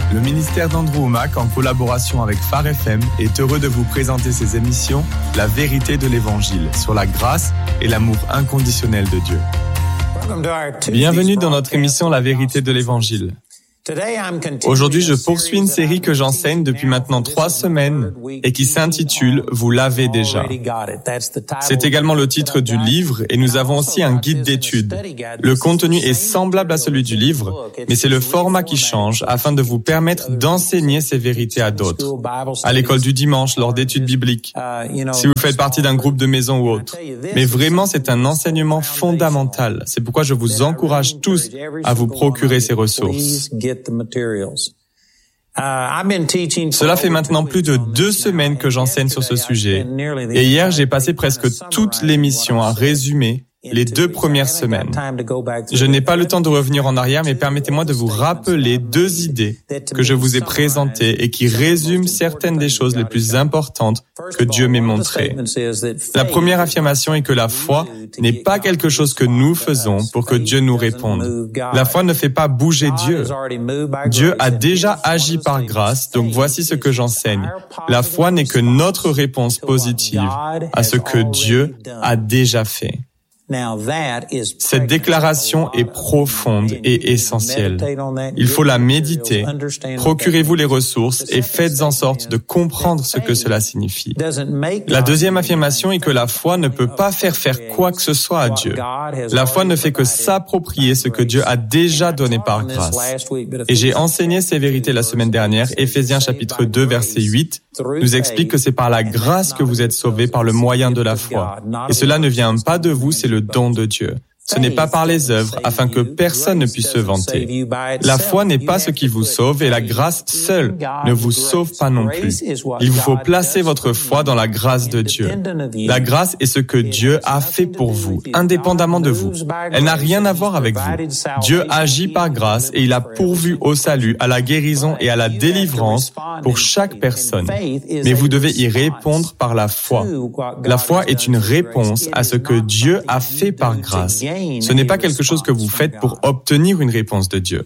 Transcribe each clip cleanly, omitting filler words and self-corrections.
Le ministère d'Andrew Wommack, en collaboration avec Phare FM, est heureux de vous présenter ses émissions « La vérité de l'Évangile » sur la grâce et l'amour inconditionnel de Dieu. Bienvenue dans notre émission « La vérité de l'Évangile ». Aujourd'hui, je poursuis une série que j'enseigne depuis maintenant 3 semaines et qui s'intitule « Vous l'avez déjà ». C'est également le titre du livre et nous avons aussi un guide d'études. Le contenu est semblable à celui du livre, mais c'est le format qui change afin de vous permettre d'enseigner ces vérités à d'autres. À l'école du dimanche, lors d'études bibliques, si vous faites partie d'un groupe de maison ou autre. Mais vraiment, c'est un enseignement fondamental. C'est pourquoi je vous encourage tous à vous procurer ces ressources. Cela fait maintenant plus de 2 semaines que j'enseigne sur ce sujet. Et hier, j'ai passé presque toute l'émission à résumer les 2 premières semaines. Je n'ai pas le temps de revenir en arrière, mais permettez-moi de vous rappeler 2 idées que je vous ai présentées et qui résument certaines des choses les plus importantes que Dieu m'ait montrées. La première affirmation est que la foi n'est pas quelque chose que nous faisons pour que Dieu nous réponde. La foi ne fait pas bouger Dieu. Dieu a déjà agi par grâce, donc voici ce que j'enseigne. La foi n'est que notre réponse positive à ce que Dieu a déjà fait. Cette déclaration est profonde et essentielle. Il faut la méditer. Procurez-vous les ressources et faites en sorte de comprendre ce que cela signifie. La deuxième affirmation est que la foi ne peut pas faire quoi que ce soit à Dieu. La foi ne fait que s'approprier ce que Dieu a déjà donné par grâce. Et j'ai enseigné ces vérités la semaine dernière. Éphésiens chapitre 2, verset 8 nous explique que c'est par la grâce que vous êtes sauvés par le moyen de la foi. Et cela ne vient pas de vous, c'est le don de Dieu. Ce n'est pas par les œuvres, afin que personne ne puisse se vanter. La foi n'est pas ce qui vous sauve et la grâce seule ne vous sauve pas non plus. Il vous faut placer votre foi dans la grâce de Dieu. La grâce est ce que Dieu a fait pour vous, indépendamment de vous. Elle n'a rien à voir avec vous. Dieu agit par grâce et il a pourvu au salut, à la guérison et à la délivrance pour chaque personne. Mais vous devez y répondre par la foi. La foi est une réponse à ce que Dieu a fait par grâce. Ce n'est pas quelque chose que vous faites pour obtenir une réponse de Dieu.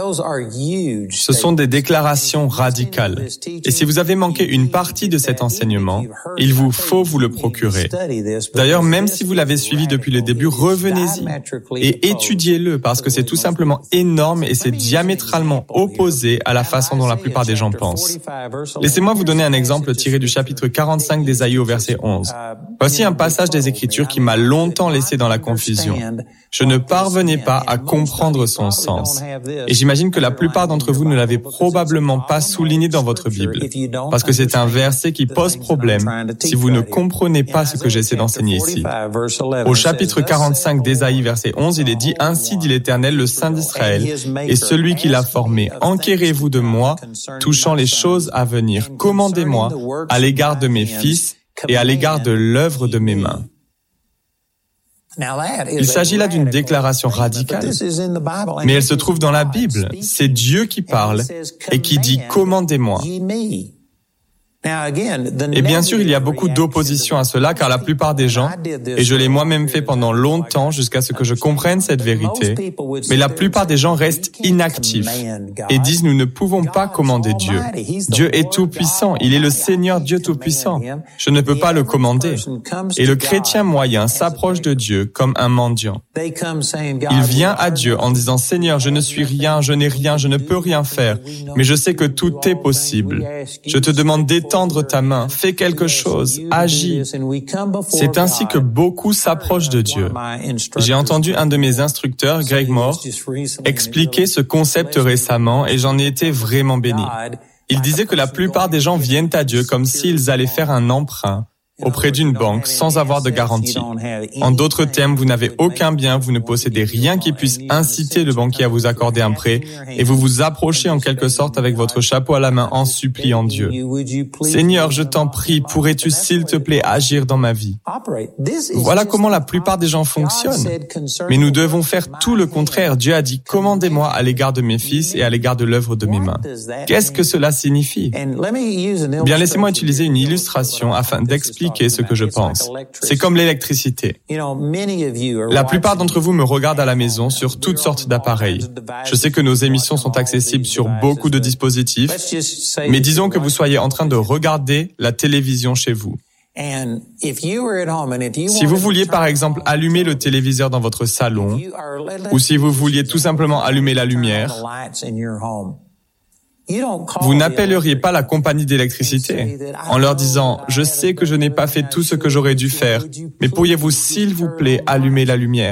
Ce sont des déclarations radicales. Et si vous avez manqué une partie de cet enseignement, il vous faut vous le procurer. D'ailleurs, même si vous l'avez suivi depuis le début, revenez-y et étudiez-le parce que c'est tout simplement énorme et c'est diamétralement opposé à la façon dont la plupart des gens pensent. Laissez-moi vous donner un exemple tiré du chapitre 45 d'Ésaïe au verset 11. Voici un passage des Écritures qui m'a longtemps laissé dans la confusion. Je ne parvenais pas à comprendre son sens. Et j'imagine que la plupart d'entre vous ne l'avez probablement pas souligné dans votre Bible, parce que c'est un verset qui pose problème si vous ne comprenez pas ce que j'essaie d'enseigner ici. Au chapitre 45 d'Ésaïe, verset 11, il est dit « Ainsi dit l'Éternel, le Saint d'Israël, et celui qui l'a formé, enquérez-vous de moi, touchant les choses à venir. Commandez-moi à l'égard de mes fils et à l'égard de l'œuvre de mes mains. » Il s'agit là d'une déclaration radicale, mais elle se trouve dans la Bible. C'est Dieu qui parle et qui dit « Commandez-moi ». Et bien sûr, il y a beaucoup d'opposition à cela, car la plupart des gens, et je l'ai moi-même fait pendant longtemps jusqu'à ce que je comprenne cette vérité, mais la plupart des gens restent inactifs et disent « Nous ne pouvons pas commander Dieu. Dieu est tout-puissant, il est le Seigneur Dieu tout-puissant. Je ne peux pas le commander. » Et le chrétien moyen s'approche de Dieu comme un mendiant. Il vient à Dieu en disant « Seigneur, je ne suis rien, je n'ai rien, je ne peux rien faire, mais je sais que tout est possible. Je te demande d'étendre ta main, fais quelque chose, agis. » C'est ainsi que beaucoup s'approchent de Dieu. J'ai entendu un de mes instructeurs, Greg Moore, expliquer ce concept récemment et j'en ai été vraiment béni. Il disait que la plupart des gens viennent à Dieu comme s'ils allaient faire un emprunt auprès d'une banque sans avoir de garantie. En d'autres termes, vous n'avez aucun bien, vous ne possédez rien qui puisse inciter le banquier à vous accorder un prêt et vous vous approchez en quelque sorte avec votre chapeau à la main en suppliant Dieu. « Seigneur, je t'en prie, pourrais-tu s'il te plaît agir dans ma vie ?» Voilà comment la plupart des gens fonctionnent. Mais nous devons faire tout le contraire. Dieu a dit « Commandez-moi à l'égard de mes fils et à l'égard de l'œuvre de mes mains. » Qu'est-ce que cela signifie? Bien, laissez-moi utiliser une illustration afin d'expliquer expliquer ce que je pense. C'est comme l'électricité. La plupart d'entre vous me regardent à la maison sur toutes sortes d'appareils. Je sais que nos émissions sont accessibles sur beaucoup de dispositifs, mais disons que vous soyez en train de regarder la télévision chez vous. Si vous vouliez par exemple allumer le téléviseur dans votre salon, ou si vous vouliez tout simplement allumer la lumière, vous n'appelleriez pas la compagnie d'électricité en leur disant « Je sais que je n'ai pas fait tout ce que j'aurais dû faire, mais pourriez-vous s'il vous plaît allumer la lumière ?»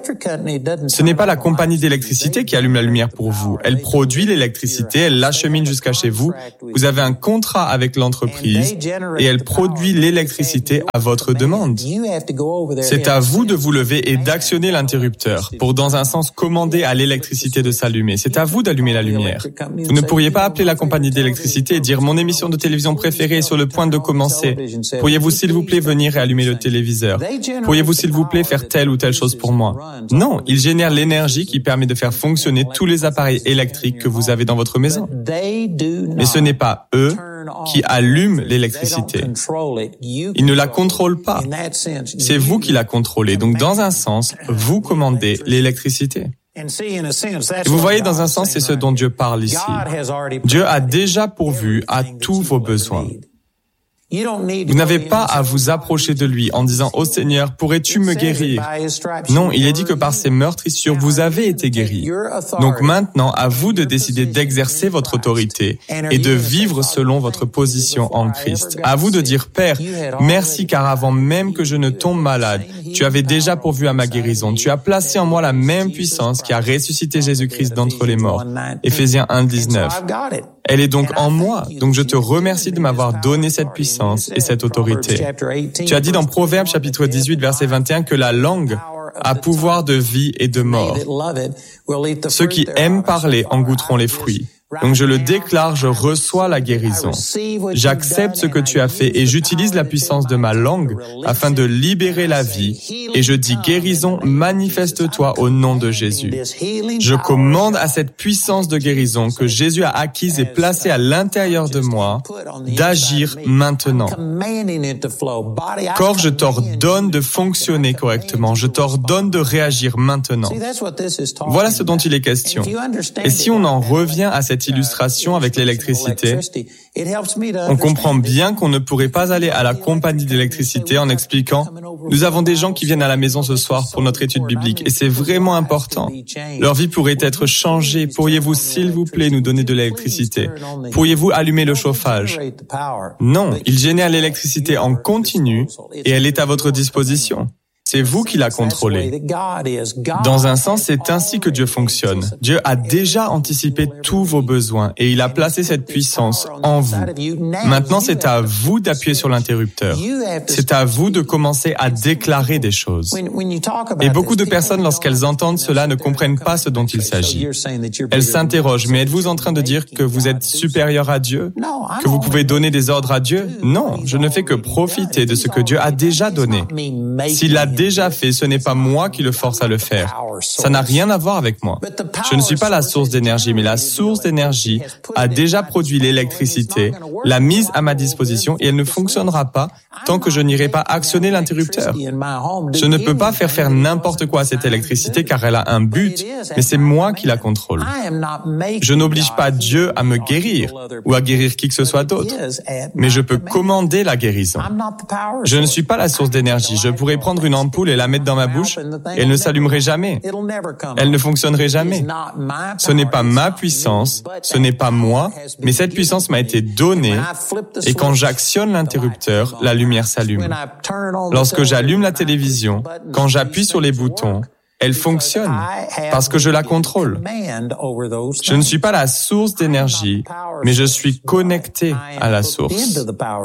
Ce n'est pas la compagnie d'électricité qui allume la lumière pour vous. Elle produit l'électricité, elle l'achemine jusqu'à chez vous. Vous avez un contrat avec l'entreprise et elle produit l'électricité à votre demande. C'est à vous de vous lever et d'actionner l'interrupteur pour, dans un sens, commander à l'électricité de s'allumer. C'est à vous d'allumer la lumière. Vous ne pourriez pas appeler la compagnie d'électricité et dire « Mon émission de télévision préférée est sur le point de commencer. Pourriez-vous s'il vous plaît venir et allumer le téléviseur? Pourriez-vous s'il vous plaît faire telle ou telle chose pour moi ?» Non, ils génèrent l'énergie qui permet de faire fonctionner tous les appareils électriques que vous avez dans votre maison. Mais ce n'est pas eux qui allument l'électricité. Ils ne la contrôlent pas. C'est vous qui la contrôlez. Donc, dans un sens, vous commandez l'électricité. Et vous voyez, dans un sens, c'est ce dont Dieu parle ici. Dieu a déjà pourvu à tous vos besoins. Vous n'avez pas à vous approcher de lui en disant « Oh Seigneur, pourrais-tu me guérir ?» Non, il est dit que par ses meurtrissures, vous avez été guéris. Donc maintenant, à vous de décider d'exercer votre autorité et de vivre selon votre position en Christ. À vous de dire « Père, merci car avant même que je ne tombe malade, tu avais déjà pourvu à ma guérison. Tu as placé en moi la même puissance qui a ressuscité Jésus-Christ d'entre les morts. » Éphésiens 1:19. Elle est donc en moi. Donc je te remercie de m'avoir donné cette puissance et cette autorité. Tu as dit dans Proverbes chapitre 18 verset 21 que la langue a pouvoir de vie et de mort. Ceux qui aiment parler en goûteront les fruits. Donc je le déclare, je reçois la guérison. J'accepte ce que tu as fait et j'utilise la puissance de ma langue afin de libérer la vie. Et je dis guérison, manifeste-toi au nom de Jésus. Je commande à cette puissance de guérison que Jésus a acquise et placée à l'intérieur de moi d'agir maintenant. Corps, je t'ordonne de fonctionner correctement. Je t'ordonne de réagir maintenant. Voilà ce dont il est question. Et si on en revient à cette illustration avec l'électricité, on comprend bien qu'on ne pourrait pas aller à la compagnie d'électricité en expliquant « Nous avons des gens qui viennent à la maison ce soir pour notre étude biblique et c'est vraiment important. Leur vie pourrait être changée. Pourriez-vous, s'il vous plaît, nous donner de l'électricité? Pourriez-vous allumer le chauffage? » Non, ils génèrent l'électricité en continu et elle est à votre disposition. C'est vous qui la contrôlez. Dans un sens, c'est ainsi que Dieu fonctionne. Dieu a déjà anticipé tous vos besoins et il a placé cette puissance en vous. Maintenant, c'est à vous d'appuyer sur l'interrupteur. C'est à vous de commencer à déclarer des choses. Et beaucoup de personnes, lorsqu'elles entendent cela, ne comprennent pas ce dont il s'agit. Elles s'interrogent, mais êtes-vous en train de dire que vous êtes supérieur à Dieu? Que vous pouvez donner des ordres à Dieu? Non, je ne fais que profiter de ce que Dieu a déjà donné. S'il l'a déjà fait, ce n'est pas moi qui le force à le faire. Ça n'a rien à voir avec moi. Je ne suis pas la source d'énergie, mais la source d'énergie a déjà produit l'électricité, l'a mise à ma disposition et elle ne fonctionnera pas tant que je n'irai pas actionner l'interrupteur. Je ne peux pas faire n'importe quoi à cette électricité car elle a un but, mais c'est moi qui la contrôle. Je n'oblige pas Dieu à me guérir ou à guérir qui que ce soit d'autre, mais je peux commander la guérison. Je ne suis pas la source d'énergie. Je pourrais prendre une ampoule et la mettre dans ma bouche et elle ne s'allumerait jamais. Elle ne fonctionnerait jamais. Ce n'est pas ma puissance, ce n'est pas moi, mais cette puissance m'a été donnée et quand j'actionne l'interrupteur, la lumière s'allume. Lorsque j'allume la télévision, quand j'appuie sur les boutons, elle fonctionne parce que je la contrôle. Je ne suis pas la source d'énergie, mais je suis connecté à la source.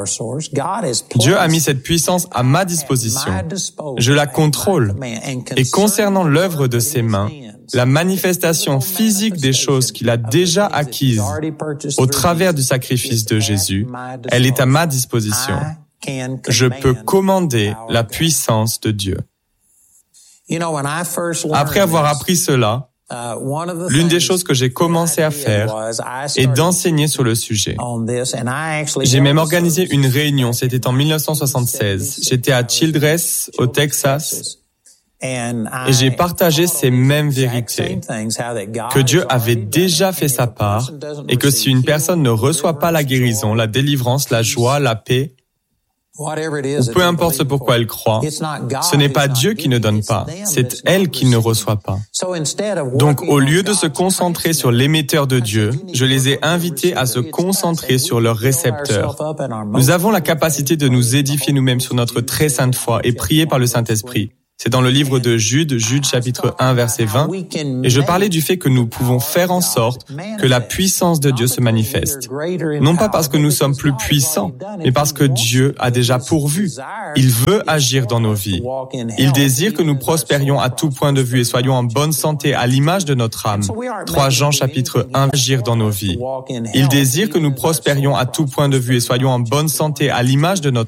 Dieu a mis cette puissance à ma disposition. Je la contrôle. Et concernant l'œuvre de ses mains, la manifestation physique des choses qu'il a déjà acquises au travers du sacrifice de Jésus, elle est à ma disposition. Je peux commander la puissance de Dieu. Après avoir appris cela, L'une des choses que j'ai commencé à faire est d'enseigner sur le sujet. J'ai même organisé une réunion, c'était en 1976. J'étais à Childress, au Texas, et j'ai partagé ces mêmes vérités, que Dieu avait déjà fait sa part, et que si une personne ne reçoit pas la guérison, la délivrance, la joie, la paix, ou peu importe ce pourquoi elle croit, ce n'est pas Dieu qui ne donne pas, c'est elle qui ne reçoit pas. Donc, au lieu de se concentrer sur l'émetteur de Dieu, je les ai invités à se concentrer sur leur récepteur. Nous avons la capacité de nous édifier nous-mêmes sur notre très sainte foi et prier par le Saint-Esprit. C'est dans le livre de Jude chapitre 1, verset 20, et je parlais du fait que nous pouvons faire en sorte que la puissance de Dieu se manifeste. Non pas parce que nous sommes plus puissants, mais parce que Dieu a déjà pourvu. Il veut agir dans nos vies. Il désire que nous prospérions à tout point de vue et soyons en bonne santé à l'image de notre âme. 3 Jean chapitre 1, agir dans nos vies. Il désire que nous prospérions à tout point de vue et soyons en bonne santé à l'image de notre